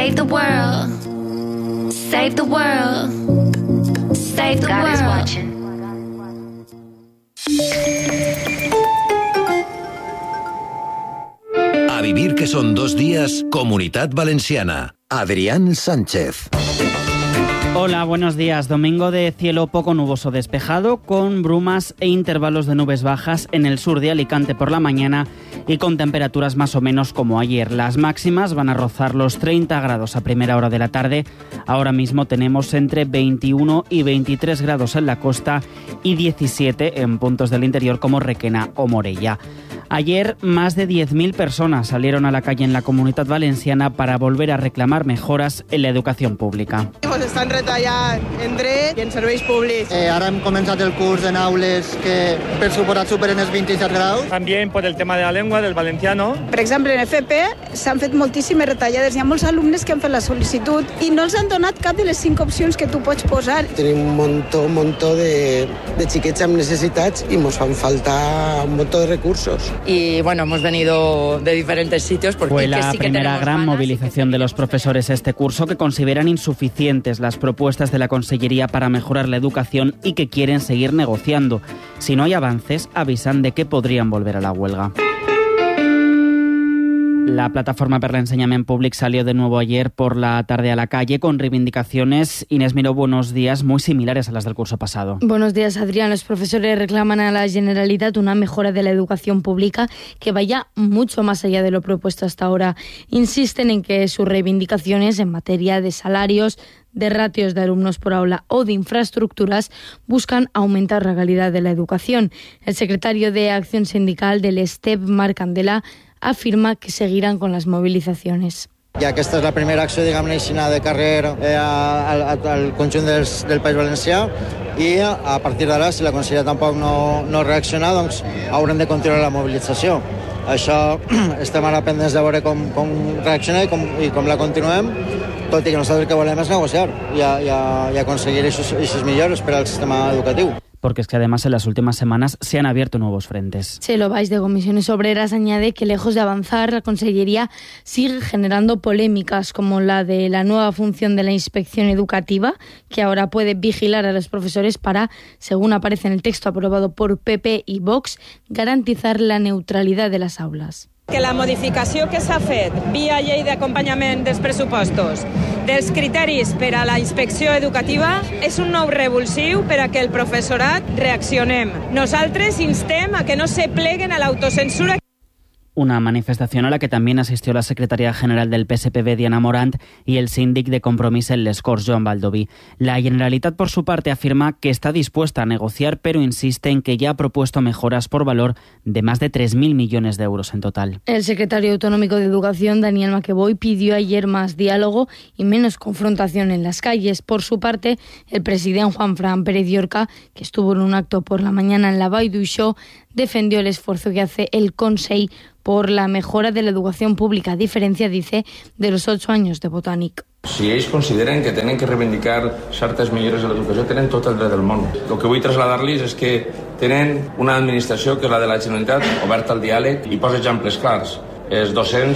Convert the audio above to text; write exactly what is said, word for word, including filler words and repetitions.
Save the world. Save the world. Save the God is world. watching. A vivir que son dos días, Comunitat Valenciana. Adrián Sánchez. Hola, buenos días. Domingo de cielo poco nuboso despejado, con brumas e intervalos de nubes bajas en el sur de Alicante por la mañana y con temperaturas más o menos como ayer. Las máximas van a rozar los treinta grados a primera hora de la tarde. Ahora mismo tenemos entre veintiuno y veintitrés grados en la costa y diecisiete en puntos del interior como Requena o Morella. Ayer, más de diez mil personas salieron a la calle en la Comunitat Valenciana para volver a reclamar mejoras en la educación pública. Ens estan retallant en dret i en serveis públics. Eh, ara hem començat el curs en aules que per suposat superen els vint-i-set graus. También por el tema de la lengua, del valenciano. Per exemple, en F P s'han fet moltíssimes retallades. Hi ha molts alumnes que han fet la sol·licitud i no els han donat cap de les cinc opcions que tu pots posar. Tenim un montó, un montó de, de xiquets amb necessitats i ens fan faltar un montó de recursos. Y bueno, hemos venido de diferentes sitios. Porque Fue la sí que primera gran ganas, movilización de los profesores este curso, que consideran insuficientes las propuestas de la Consellería para mejorar la educación y que quieren seguir negociando. Si no hay avances, avisan de que podrían volver a la huelga. La Plataforma per l'Ensenyament Públic salió de nuevo ayer por la tarde a la calle con reivindicaciones, Inés Miró, buenos días, muy similares a las del curso pasado. Buenos días, Adrián. Los profesores reclaman a la Generalitat una mejora de la educación pública que vaya mucho más allá de lo propuesto hasta ahora. Insisten en que sus reivindicaciones en materia de salarios, de ratios de alumnos por aula o de infraestructuras buscan aumentar la calidad de la educación. El secretario de Acción Sindical del STEP, Marc Candela, afirma que seguirán con las movilizaciones. Ja aquesta és la primera acció, diguem-ne així, de carrer eh, al, al conjunt dels, del País Valencià i a partir d'ara, si la Conselleria tampoc no, no reacciona, doncs haurem de continuar la mobilització. Això estem ara pendents de veure com, com reacciona i com, i com la continuem, tot i que nosaltres el que volem és negociar i, i, i aconseguir aquestes millores per al sistema educatiu. Porque es que además en las últimas semanas se han abierto nuevos frentes. Chelo Valls de Comisiones Obreras añade que lejos de avanzar, la Consellería sigue generando polémicas como la de la nueva función de la inspección educativa, que ahora puede vigilar a los profesores para, según aparece en el texto aprobado por P P y Vox, garantizar la neutralidad de las aulas. Que la modificació que s'ha fet via llei d'acompanyament dels pressupostos dels criteris per a la inspecció educativa és un nou revulsiu per a que el professorat reaccionem. Nosaltres instem a que no se pleguen a l'autocensura. Una manifestación a la que también asistió la secretaria general del P S P B, Diana Morant, y el síndic de Compromís en Les Corts, Joan Baldoví. La Generalitat, por su parte, afirma que está dispuesta a negociar, pero insiste en que ya ha propuesto mejoras por valor de más de tres mil millones de euros en total. El secretario autonómico de Educación, Daniel Maqueboy, pidió ayer más diálogo y menos confrontación en las calles. Por su parte, el presidente Juan Fran Pérez Llorca, que estuvo en un acto por la mañana en la Vall d'Uixó, defendió el esfuerzo que hace el Consell por la mejora de la educación pública, a diferencia, dice, de los ocho años de Botànic. Si ells consideren que tenen que reivindicar certes millores de l'educació, tenen tot el dret del món. El que vull traslladar-los és que tenen una administració, que és la de la Generalitat, oberta al diàleg i posa exemples clars. Els docents